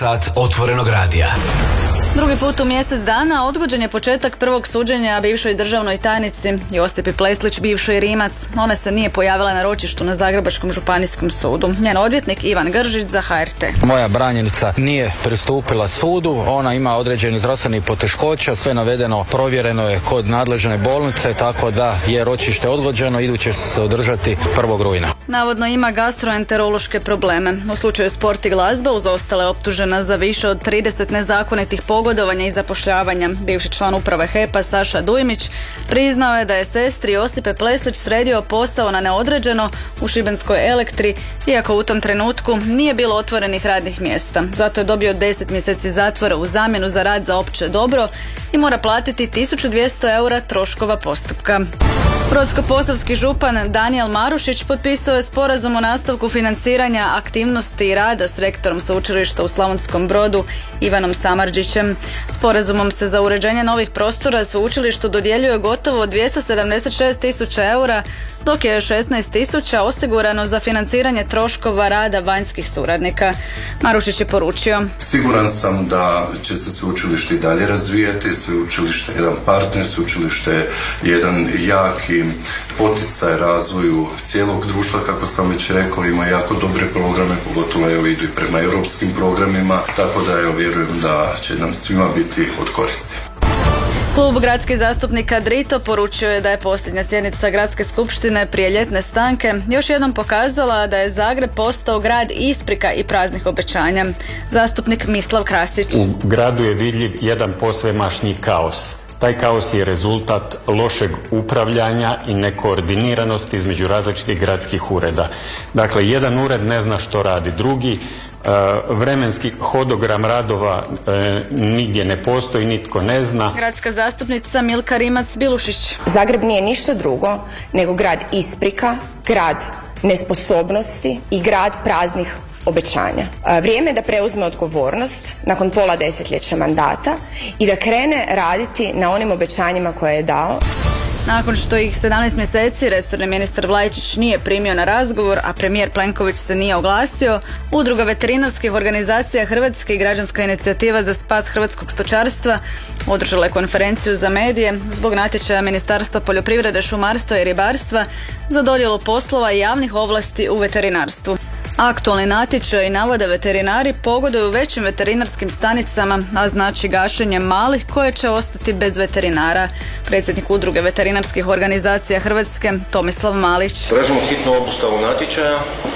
Sat otvorenog radija. Drugi put u mjesec dana odgođen je početak prvog suđenja bivšoj državnoj tajnici Josipi Pleslić, bivšoj Rimac. Ona se nije pojavila na ročištu na Zagrebačkom županijskom sudu. Njen odvjetnik Ivan Gržić za HRT. Moja branjenica nije pristupila sudu, ona ima određeni zdravstveni poteškoća, sve navedeno provjereno je kod nadležne bolnice, tako da je ročište odgođeno, iduće se održati 1. rujna. Navodno ima gastroenterološke probleme. U slučaju Sport i glazba uz ostale optužena za više od 30 nezakonitih pogodovanja i zapošljavanja. Bivši član uprave HEP-a Saša Dujmić priznao je da je sestri Josipe Pleslić sredio posao na neodređeno u Šibenskoj Elektri, iako u tom trenutku nije bilo otvorenih radnih mjesta. Zato je dobio 10 mjeseci zatvora u zamjenu za rad za opće dobro i mora platiti 1200 eura troškova postupka. Brodsko-posavski župan Danijel Marušić potpisao je sporazum o nastavku financiranja aktivnosti i rada s rektorom sveučilišta u Slavonskom Brodu Ivanom Samardžićem. Sporazumom se za uređenje novih prostora sveučilištu dodjeljuje gotovo 276.000 eura, dok je 16.000 osigurano za financiranje troškova rada vanjskih suradnika. Marušić je poručio: Siguran sam da će se sveučilište i dalje razvijati, sveučilište je jedan partner, sveučilište je jedan jaki poticaj razvoju cijelog društva, kako sam već rekao, ima jako dobre programe, pogotovo idu i prema europskim programima, tako da vjerujem da će nam svima biti od koristi. Klub gradskih zastupnika Drito poručio je da je posljednja sjednica gradske skupštine prije ljetne stanke još jednom pokazala da je Zagreb postao grad isprika i praznih obećanja. Zastupnik Mislav Krasić: U gradu je vidljiv jedan posvemašnji kaos. Taj kaos je rezultat lošeg upravljanja i nekoordiniranosti između različitih gradskih ureda. Dakle, jedan ured ne zna što radi drugi, vremenski hodogram radova nigdje ne postoji, nitko ne zna. Gradska zastupnica Milka Rimac-Bilušić: Zagreb nije ništa drugo nego grad isprika, grad nesposobnosti i grad praznih obećanja. Vrijeme je da preuzme odgovornost nakon pola desetljeća mandata i da krene raditi na onim obećanjima koje je dao. Nakon što ih 17 mjeseci resorni ministar Vlajičić nije primio na razgovor, a premijer Plenković se nije oglasio, Udruga veterinarskih organizacija Hrvatske i Građanska inicijativa za spas hrvatskog stočarstva održala je konferenciju za medije zbog natječaja Ministarstva poljoprivrede, šumarstva i ribarstva za dodjelu poslova i javnih ovlasti u veterinarstvu. Aktualni natječaj navode veterinari pogoduju većim veterinarskim stanicama, a znači gašenje malih koje će ostati bez veterinara. Predsjednik Udruge veterinarskih organizacija Hrvatske Tomislav Malić: Tražimo hitnu obustavu natječaja